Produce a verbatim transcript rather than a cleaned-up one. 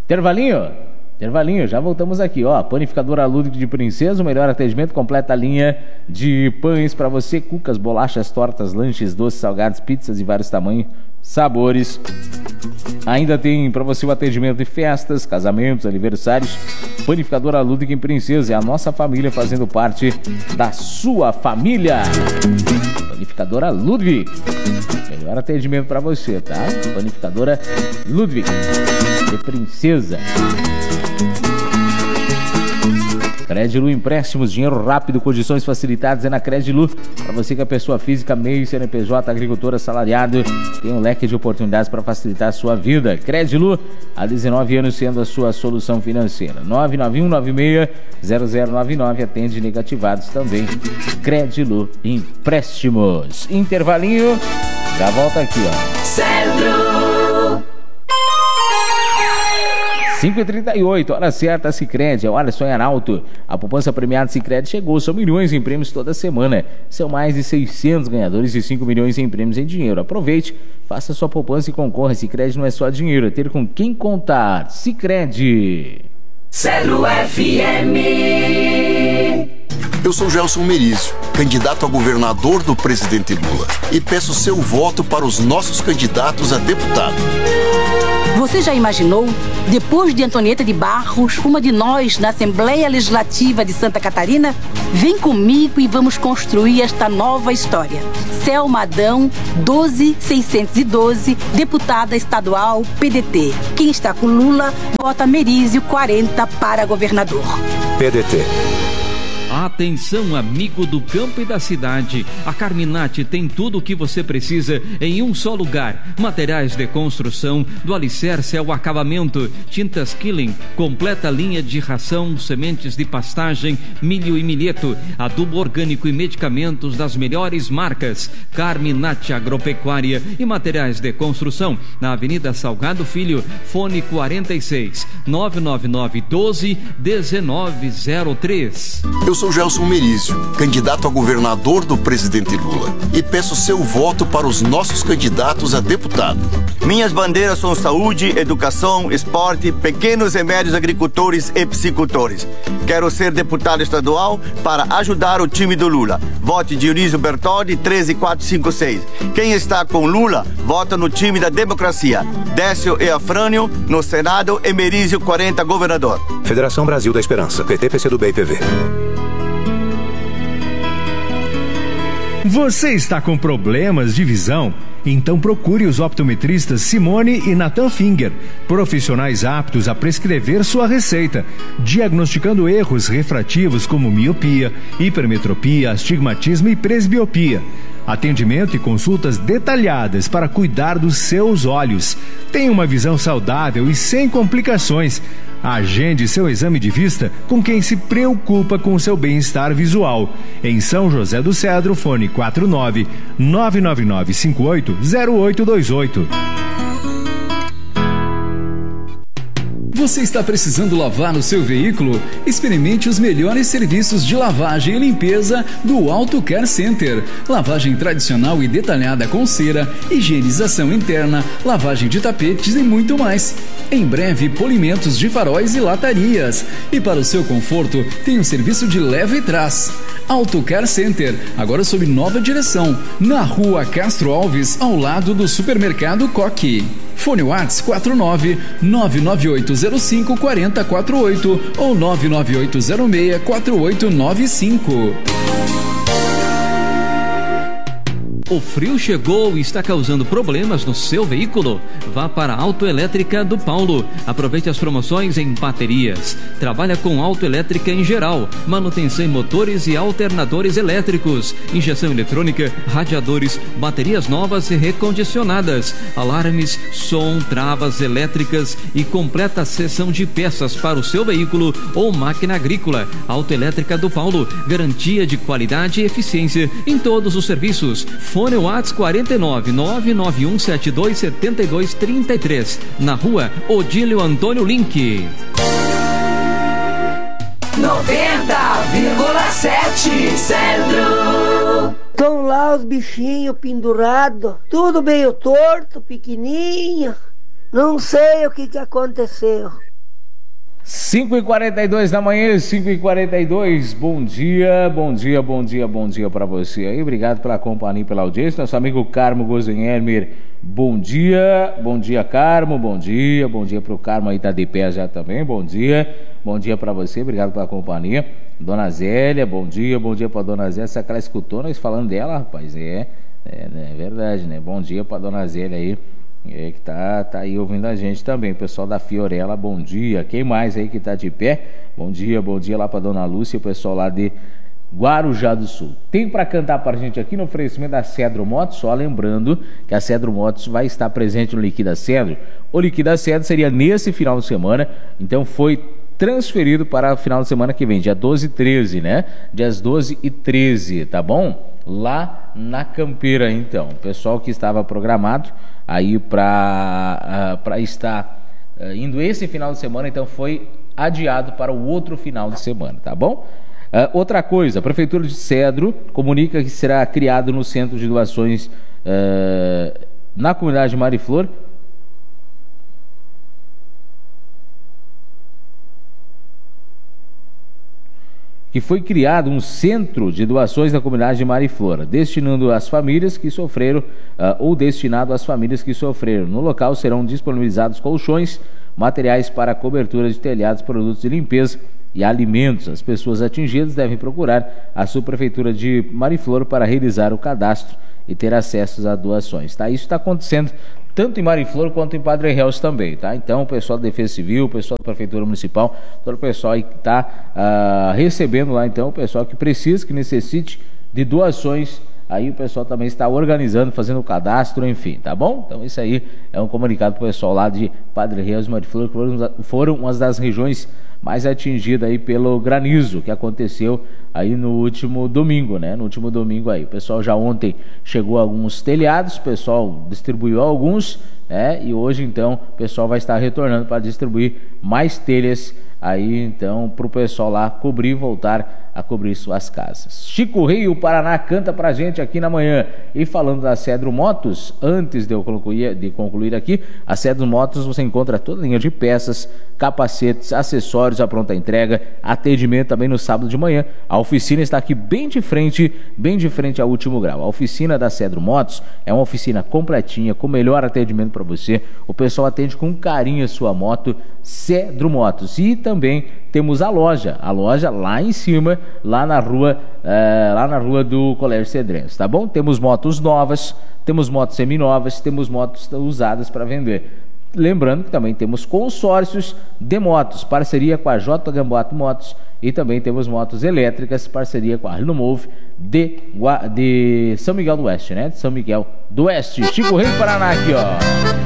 Intervalinho, intervalinho, já voltamos aqui, ó. Panificadora Ludwig de Princesa, o melhor atendimento, completa a linha de pães para você, cucas, bolachas, tortas, lanches, doces, salgados, pizzas e vários tamanhos, sabores. Ainda tem para você o atendimento de festas, casamentos, aniversários. Panificadora Ludwig em Princesa, é a nossa família fazendo parte da sua família. Panificadora Ludwig, melhor atendimento para você, tá? Panificadora Ludwig de Princesa. Credilu Empréstimos, dinheiro rápido, condições facilitadas é na Credilu. Para você que é pessoa física, MEI, C N P J, agricultor, assalariado, tem um leque de oportunidades para facilitar a sua vida. Credilu, há dezenove anos sendo a sua solução financeira. nove nove um nove seis zero zero nove nove, atende negativados também. Credilu Empréstimos. Intervalinho, já volta aqui, ó. Centro! cinco e trinta e oito, hora certa, Sicredi, é hora de sonhar alto. A poupança premiada Sicredi chegou, são milhões em prêmios toda semana. São mais de seiscentos ganhadores e cinco milhões em prêmios em dinheiro. Aproveite, faça sua poupança e concorra. Sicredi não é só dinheiro, é ter com quem contar. Sicredi. Celo F M. Eu sou Gelson Merizio, candidato a governador do presidente Lula, e peço seu voto para os nossos candidatos a deputado. Você já imaginou, depois de Antonieta de Barros, uma de nós na Assembleia Legislativa de Santa Catarina? Vem comigo e vamos construir esta nova história. Selma Adão, doze mil seiscentos e doze, deputada estadual P D T. Quem está com Lula, vota Merizio quarenta para governador. P D T. Atenção, amigo do campo e da cidade. A Carminati tem tudo o que você precisa em um só lugar. Materiais de construção, do alicerce ao acabamento, tintas Killing, completa linha de ração, sementes de pastagem, milho e milheto, adubo orgânico e medicamentos das melhores marcas. Carminati Agropecuária e materiais de construção, na Avenida Salgado Filho, fone quarenta e seis, nove nove nove, doze, dezenove zero três. Eu sou Gelson Merizio, candidato a governador do presidente Lula, e peço seu voto para os nossos candidatos a deputado. Minhas bandeiras são saúde, educação, esporte, pequenos e médios agricultores e piscicultores. Quero ser deputado estadual para ajudar o time do Lula. Vote Dionísio Bertoldi, treze mil quatrocentos e cinquenta e seis. Quem está com Lula, vota no time da democracia. Décio e Afrânio, no Senado, e Merizio quarenta, governador. Federação Brasil da Esperança, P T, P C do B e P V. Você está com problemas de visão? Então procure os optometristas Simone e Nathan Finger, profissionais aptos a prescrever sua receita, diagnosticando erros refrativos como miopia, hipermetropia, astigmatismo e presbiopia. Atendimento e consultas detalhadas para cuidar dos seus olhos. Tenha uma visão saudável e sem complicações. Agende seu exame de vista com quem se preocupa com o seu bem-estar visual. Em São José do Cedro, fone quatro nove nove nove nove cinco oito zero oito dois oito. Você está precisando lavar o seu veículo? Experimente os melhores serviços de lavagem e limpeza do Auto Care Center. Lavagem tradicional e detalhada com cera, higienização interna, lavagem de tapetes e muito mais. Em breve, polimentos de faróis e latarias. E para o seu conforto, tem um serviço de leva e trás. Auto Care Center, agora sob nova direção, na rua Castro Alves, ao lado do supermercado Coque. Fone WhatsApp quatro nove nove nove oito zero cinco quatro zero quatro oito ou nove nove oito zero seis quatro oito nove cinco. O frio chegou e está causando problemas no seu veículo? Vá para a Autoelétrica do Paulo. Aproveite as promoções em baterias. Trabalha com autoelétrica em geral, manutenção em motores e alternadores elétricos, injeção eletrônica, radiadores, baterias novas e recondicionadas, alarmes, som, travas elétricas e completa seção de peças para o seu veículo ou máquina agrícola. Autoelétrica do Paulo, garantia de qualidade e eficiência em todos os serviços. Fone WhatsApp quarenta e nove nove nove um sete dois sete dois três três, na rua Odílio Antônio Link. noventa vírgula sete Centro. Estão lá os bichinhos pendurados, tudo meio torto, pequenininho. Não sei o que que aconteceu. cinco e quarenta e dois da manhã, cinco e quarenta e dois, bom dia, bom dia, bom dia, bom dia para você aí, obrigado pela companhia e pela audiência, nosso amigo Carmo Gozenhermer, bom dia, bom dia Carmo, bom dia, bom dia pro Carmo aí, tá de pé já também, bom dia, bom dia para você, obrigado pela companhia, Dona Zélia, bom dia, bom dia pra Dona Zélia, será que ela escutou nós falando dela, rapaz, é, é, é verdade, né, bom dia pra Dona Zélia aí, É, que tá, tá aí ouvindo a gente também, pessoal da Fiorella, bom dia, quem mais aí que tá de pé, bom dia, bom dia lá pra Dona Lúcia, o pessoal lá de Guarujá do Sul, tem pra cantar pra gente aqui no oferecimento da Cedro Motos, só lembrando que a Cedro Motos vai estar presente no Liquida Cedro, o Liquida Cedro seria nesse final de semana, então foi transferido para o final de semana que vem, dia doze e treze, né, dias doze e treze, tá bom? Lá na Campeira, então, o pessoal que estava programado aí para uh, para estar uh, indo esse final de semana, então foi adiado para o outro final de semana, tá bom? Uh, outra coisa, a Prefeitura de Cedro comunica que será criado no Centro de Doações uh, na comunidade de Mariflor que foi criado um centro de doações na comunidade de Mariflora, destinando às famílias que sofreram, uh, ou destinado às famílias que sofreram. No local serão disponibilizados colchões, materiais para cobertura de telhados, produtos de limpeza e alimentos. As pessoas atingidas devem procurar a subprefeitura de Mariflora para realizar o cadastro e ter acesso a doações. Tá? Isso está acontecendo tanto em Mariflor quanto em Padre Reus também, tá? Então o pessoal da Defesa Civil, o pessoal da Prefeitura Municipal, todo o pessoal aí que está uh, recebendo lá, então, o pessoal que precisa, que necessite de doações, aí o pessoal também está organizando, fazendo o cadastro, enfim, tá bom? Então isso aí é um comunicado para o pessoal lá de Padre Reus e Mariflor, que foram, foram uma das regiões mais atingidas aí pelo granizo que aconteceu aí no último domingo, né? No último domingo aí. O pessoal já ontem chegou a alguns telhados, o pessoal distribuiu alguns, né? E hoje então o pessoal vai estar retornando para distribuir mais telhas aí então para o pessoal lá cobrir e voltar a cobrir suas casas. Chico Rei, o Paraná, canta pra gente aqui na manhã. E falando da Cedro Motos, antes de eu concluir, de concluir aqui, a Cedro Motos você encontra toda a linha de peças, capacetes, acessórios à pronta entrega, atendimento também no sábado de manhã. A oficina está aqui bem de frente, bem de frente ao Último Grau. A oficina da Cedro Motos é uma oficina completinha, com melhor atendimento para você. O pessoal atende com carinho a sua moto, Cedro Motos. E também temos a loja, a loja lá em cima, lá na rua, uh, lá na rua do Colégio Cedrense, tá bom? Temos motos novas, temos motos seminovas, temos motos usadas para vender. Lembrando que também temos consórcios de motos, parceria com a J. Gamboato Motos, e também temos motos elétricas, parceria com a Renomove de, de São Miguel do Oeste, né? De São Miguel do Oeste. Chico Rei, Paraná aqui, ó.